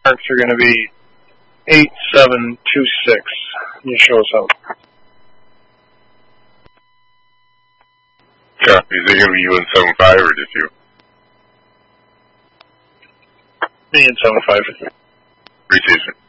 marks are going to be 8726. You show us out. Copy. Is it going to be you and 75 or just you? Me and 75. Received.